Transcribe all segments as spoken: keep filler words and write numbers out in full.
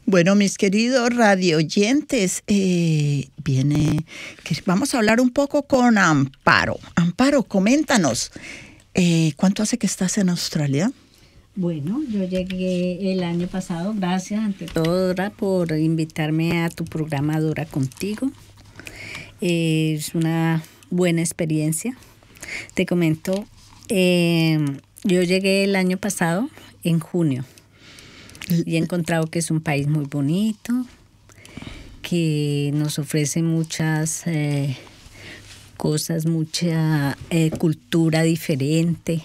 Bueno, mis queridos radioyentes, eh, viene, que vamos a hablar un poco con Amparo. Amparo, coméntanos, eh, ¿cuánto hace que estás en Australia? Bueno, yo llegué el año pasado. Gracias ante todo, Dora, por invitarme a tu programa Dora Contigo. Eh, es una buena experiencia. Te comento, eh, yo llegué el año pasado en junio y he encontrado que es un país muy bonito, que nos ofrece muchas eh, cosas, mucha eh, cultura diferente,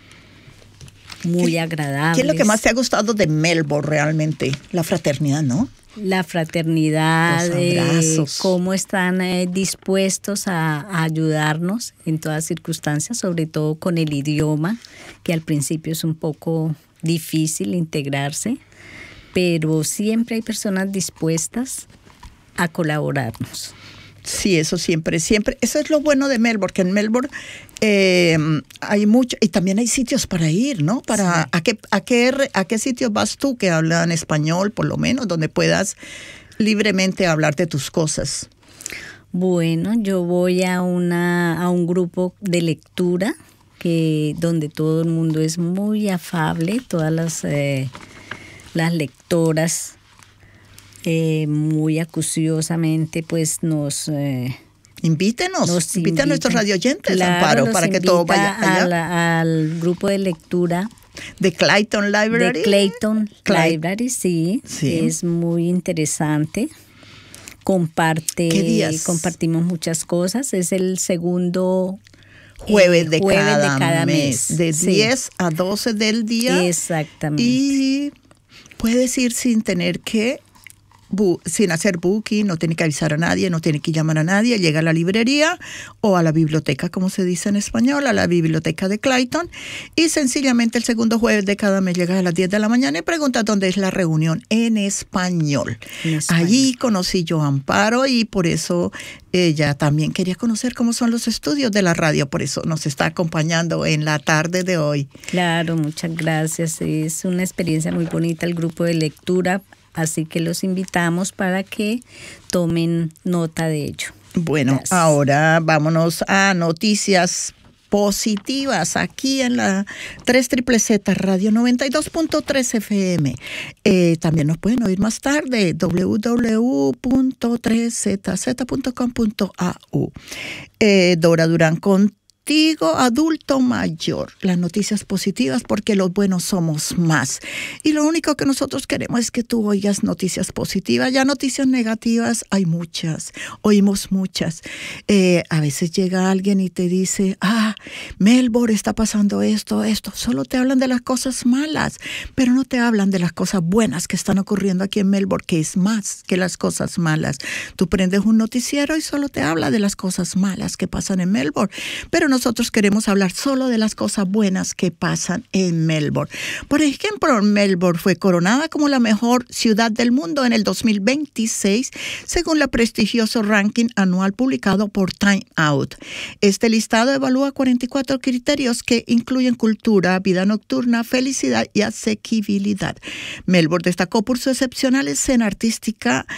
muy ¿Qué, agradable. ¿Qué es lo que más te ha gustado de Melbourne realmente? La fraternidad, ¿no? La fraternidad, eh, cómo están eh, dispuestos a, a ayudarnos en todas circunstancias, sobre todo con el idioma, que al principio es un poco difícil integrarse, pero siempre hay personas dispuestas a colaborarnos. Sí, eso siempre, siempre. Eso es lo bueno de Melbourne, que en Melbourne eh, hay mucho, y también hay sitios para ir, ¿no? Para sí. ¿a qué, a qué, a qué sitios vas tú que hablan español, por lo menos, donde puedas libremente hablar de tus cosas? Bueno, yo voy a una a un grupo de lectura que donde todo el mundo es muy afable, todas las eh, las lectoras. Eh, muy acuciosamente pues nos eh, invítenos, nos invita a nuestros radioyentes, claro, Amparo, para que todo vaya allá. A la, al grupo de lectura de Clayton Library. De Clayton Clay. Library, sí, sí, es muy interesante. Comparte, ¿Qué días? Compartimos muchas cosas. Es el segundo jueves, de, eh, jueves cada de cada mes, mes, de sí. diez a doce del día. Exactamente. Y puedes ir sin tener que Bu- sin hacer booking, no tiene que avisar a nadie, no tiene que llamar a nadie, llega a la librería o a la biblioteca, como se dice en español, a la biblioteca de Clayton, y sencillamente el segundo jueves de cada mes llegas a las diez de la mañana y preguntas dónde es la reunión en español. En español. Allí conocí yo a Amparo y por eso ella también quería conocer cómo son los estudios de la radio, por eso nos está acompañando en la tarde de hoy. Claro, muchas gracias. Es una experiencia muy bonita el grupo de lectura. Así que los invitamos para que tomen nota de ello. Bueno, Gracias. Ahora vámonos a noticias positivas aquí en la tres Z Z Radio noventa y dos punto tres F M. Eh, también nos pueden oír más tarde, doble u doble u doble u punto tres z z punto com punto a u. Eh, Dora Durán con Contigo, adulto mayor, las noticias positivas porque los buenos somos más. Y lo único que nosotros queremos es que tú oigas noticias positivas. Ya noticias negativas hay muchas, oímos muchas. Eh, a veces llega alguien y te dice, ah, Melbourne está pasando esto, esto. Solo te hablan de las cosas malas, pero no te hablan de las cosas buenas que están ocurriendo aquí en Melbourne, que es más que las cosas malas. Tú prendes un noticiero y solo te habla de las cosas malas que pasan en Melbourne, pero no Nosotros queremos hablar solo de las cosas buenas que pasan en Melbourne. Por ejemplo, Melbourne fue coronada como la mejor ciudad del mundo en el dos mil veintiséis, según el prestigioso ranking anual publicado por Time Out. Este listado evalúa cuarenta y cuatro criterios que incluyen cultura, vida nocturna, felicidad y asequibilidad. Melbourne destacó por su excepcional escena artística,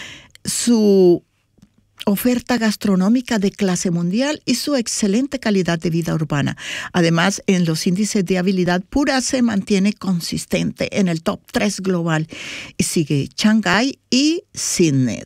su oferta gastronómica de clase mundial y su excelente calidad de vida urbana. Además, en los índices de habilidad pura se mantiene consistente en el top tres global y sigue Shanghái y Sydney.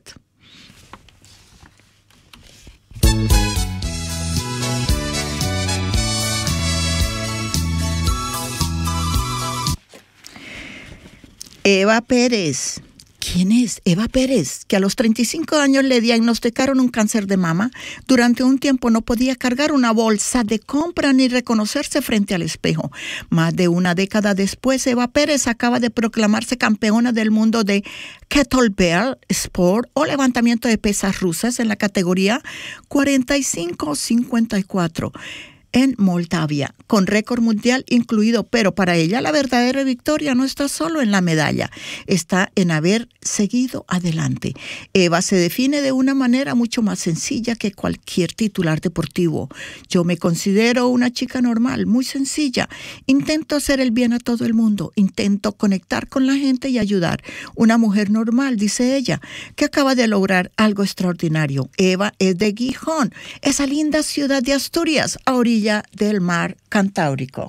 Eva Pérez. ¿Quién es? Eva Pérez, que a los treinta y cinco años le diagnosticaron un cáncer de mama. Durante un tiempo no podía cargar una bolsa de compra ni reconocerse frente al espejo. Más de una década después, Eva Pérez acaba de proclamarse campeona del mundo de Kettlebell Sport o levantamiento de pesas rusas en la categoría cuarenta y cinco cincuenta y cuatro. en Moldavia, con récord mundial incluido, pero para ella la verdadera victoria no está solo en la medalla, está en haber seguido adelante. Eva se define de una manera mucho más sencilla que cualquier titular deportivo. Yo me considero una chica normal, muy sencilla. Intento hacer el bien a todo el mundo, intento conectar con la gente y ayudar. Una mujer normal, dice ella, que acaba de lograr algo extraordinario. Eva es de Gijón, esa linda ciudad de Asturias, a orilla del mar Cantábrico.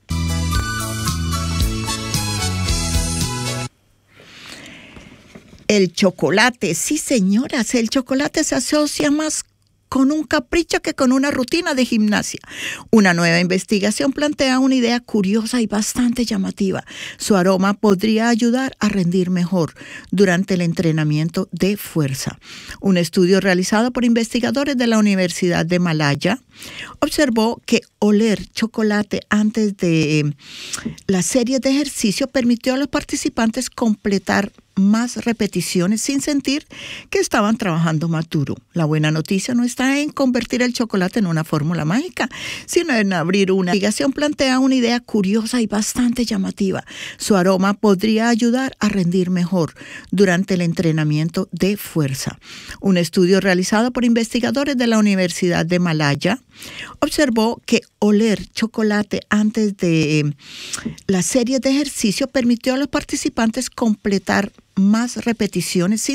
El chocolate, sí señoras, el chocolate se asocia más con un capricho que con una rutina de gimnasia. Una nueva investigación plantea una idea curiosa y bastante llamativa. Su aroma podría ayudar a rendir mejor durante el entrenamiento de fuerza. Un estudio realizado por investigadores de la Universidad de Malaya observó que oler chocolate antes de la serie de ejercicio permitió a los participantes completar más repeticiones sin sentir que estaban trabajando más duro. La buena noticia no está en convertir el chocolate en una fórmula mágica, sino en abrir una investigación. Plantea una idea curiosa y bastante llamativa. Su aroma podría ayudar a rendir mejor durante el entrenamiento de fuerza. Un estudio realizado por investigadores de la Universidad de Malaya observó que oler chocolate antes de la serie de ejercicio permitió a los participantes completar más repeticiones sin